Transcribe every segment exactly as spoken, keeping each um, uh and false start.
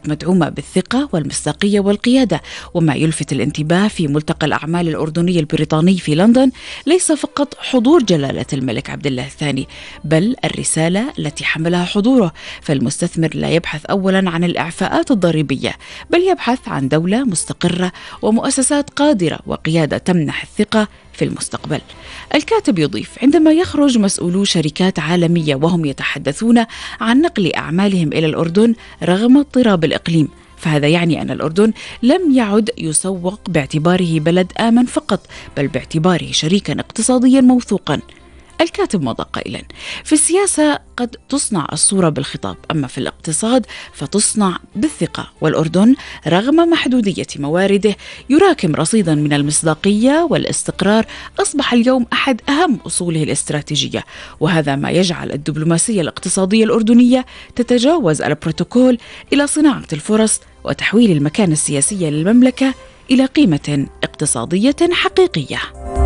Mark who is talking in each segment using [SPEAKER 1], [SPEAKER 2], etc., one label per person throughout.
[SPEAKER 1] كانت مدعومة بالثقة والمصداقية والقيادة. وما يلفت الانتباه في ملتقى الأعمال الأردني البريطاني في لندن ليس فقط حضور جلالة الملك عبد الله الثاني، بل الرسالة التي حملها حضوره. فالمستثمر لا يبحث أولا عن الإعفاءات الضريبية، بل يبحث عن دولة مستقرة ومؤسسات قادرة وقيادة تمنح الثقة في المستقبل. الكاتب يضيف: عندما يخرج مسؤولو شركات عالمية وهم يتحدثون عن نقل أعمالهم إلى الأردن رغم اضطراب الإقليم، فهذا يعني أن الأردن لم يعد يسوق باعتباره بلد آمن فقط، بل باعتباره شريكا اقتصاديا موثوقا. الكاتب مضى قائلا: في السياسة قد تصنع الصورة بالخطاب، أما في الاقتصاد فتصنع بالثقة. والأردن رغم محدودية موارده يراكم رصيدا من المصداقية والاستقرار، أصبح اليوم أحد أهم أصوله الاستراتيجية، وهذا ما يجعل الدبلوماسية الاقتصادية الأردنية تتجاوز البروتوكول إلى صناعة الفرص وتحويل المكانة السياسية للمملكة إلى قيمة اقتصادية حقيقية.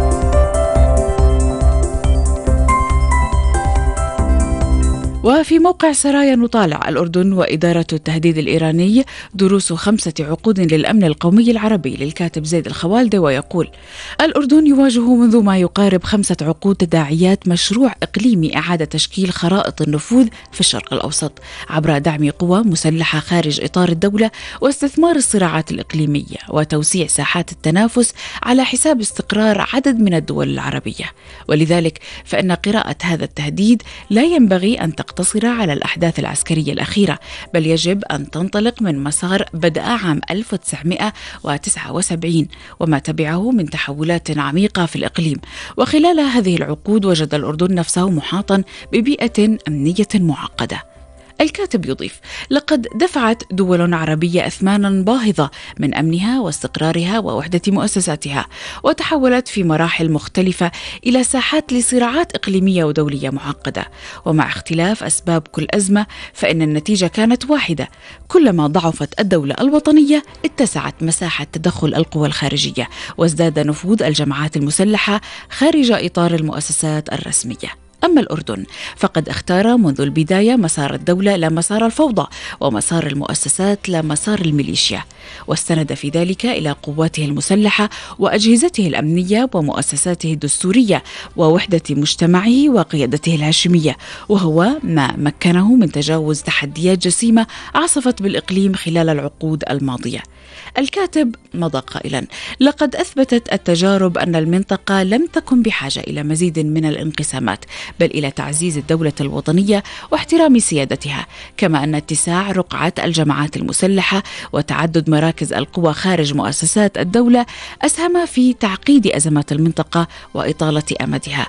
[SPEAKER 1] وفي موقع سرايا نطالع: الأردن وإدارة التهديد الإيراني، دروس خمسة عقود للأمن القومي العربي، للكاتب زيد الخوالدة، ويقول: الأردن يواجه منذ ما يقارب خمسة عقود تداعيات مشروع إقليمي إعادة تشكيل خرائط النفوذ في الشرق الأوسط عبر دعم قوى مسلحة خارج إطار الدولة واستثمار الصراعات الإقليمية وتوسيع ساحات التنافس على حساب استقرار عدد من الدول العربية. ولذلك فإن قراءة هذا التهديد لا ينبغي أن تقتصر على الأحداث العسكرية الأخيرة، بل يجب أن تنطلق من مسار بدأ عام ألف وتسعمائة وتسعة وسبعين وما تبعه من تحولات عميقة في الإقليم. وخلال هذه العقود وجد الأردن نفسه محاطا ببيئة أمنية معقدة. الكاتب يضيف: لقد دفعت دول عربية أثمانا باهظة من أمنها واستقرارها ووحدة مؤسساتها، وتحولت في مراحل مختلفة إلى ساحات لصراعات إقليمية ودولية معقدة. ومع اختلاف أسباب كل أزمة فإن النتيجة كانت واحدة: كلما ضعفت الدولة الوطنية اتسعت مساحة تدخل القوى الخارجية، وازداد نفوذ الجماعات المسلحة خارج إطار المؤسسات الرسمية. أما الأردن فقد اختار منذ البداية مسار الدولة لا مسار الفوضى، ومسار المؤسسات لا مسار الميليشيا، واستند في ذلك إلى قواته المسلحة وأجهزته الأمنية ومؤسساته الدستورية ووحدة مجتمعه وقيادته الهاشمية، وهو ما مكنه من تجاوز تحديات جسيمة عصفت بالإقليم خلال العقود الماضية. الكاتب مضى قائلا: لقد أثبتت التجارب أن المنطقة لم تكن بحاجة إلى مزيد من الانقسامات، بل إلى تعزيز الدولة الوطنية واحترام سيادتها، كما أن اتساع رقعة الجماعات المسلحة وتعدد مراكز القوى خارج مؤسسات الدولة أسهم في تعقيد أزمات المنطقة وإطالة أمدها،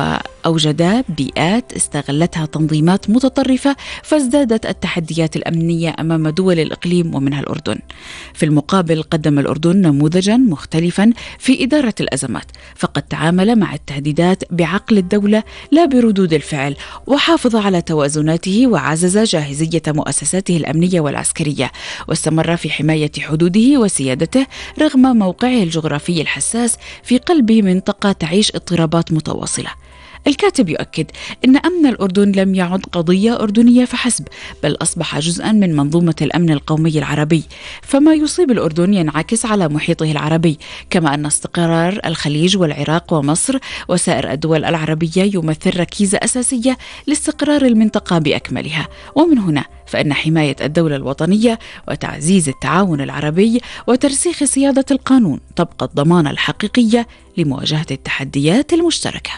[SPEAKER 1] وأوجد بيئات استغلتها تنظيمات متطرفة، فازدادت التحديات الأمنية أمام دول الإقليم ومنها الأردن. في المقابل قدم الأردن نموذجا مختلفا في إدارة الأزمات، فقد تعامل مع التهديدات بعقل الدولة لا بردود الفعل، وحافظ على توازناته وعزز جاهزية مؤسساته الأمنية والعسكرية، واستمر في حماية حدوده وسيادته رغم موقعه الجغرافي الحساس في قلب منطقة تعيش اضطرابات متواصلة. الكاتب يؤكد أن أمن الأردن لم يعد قضية أردنية فحسب، بل أصبح جزءا من منظومة الأمن القومي العربي، فما يصيب الأردن ينعكس على محيطه العربي، كما أن استقرار الخليج والعراق ومصر وسائر الدول العربية يمثل ركيزة أساسية لاستقرار المنطقة بأكملها. ومن هنا فإن حماية الدولة الوطنية وتعزيز التعاون العربي وترسيخ سيادة القانون تبقى الضمانة الحقيقية لمواجهة التحديات المشتركة.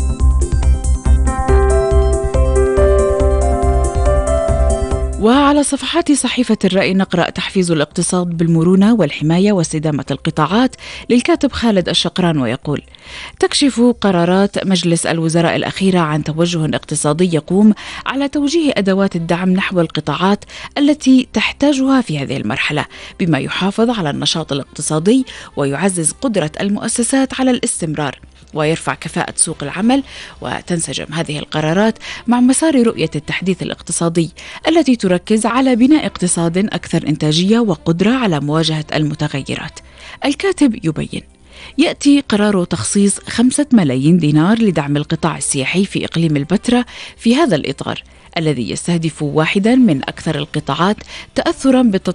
[SPEAKER 1] وعلى صفحات صحيفة الرأي نقرأ: تحفيز الاقتصاد بالمرونة والحماية واستدامة القطاعات، للكاتب خالد الشقران، ويقول: تكشف قرارات مجلس الوزراء الأخيرة عن توجه اقتصادي يقوم على توجيه أدوات الدعم نحو القطاعات التي تحتاجها في هذه المرحلة، بما يحافظ على النشاط الاقتصادي ويعزز قدرة المؤسسات على الاستمرار ويرفع كفاءة سوق العمل. وتنسجم هذه القرارات مع مسار رؤية التحديث الاقتصادي التي تركز على بناء اقتصاد أكثر إنتاجية وقدرة على مواجهة المتغيرات. الكاتب يبين: يأتي قرار تخصيص خمسة ملايين دينار لدعم القطاع السياحي في إقليم البتراء في هذا الإطار الذي يستهدف واحدا من أكثر القطاعات تأثرا بالتطور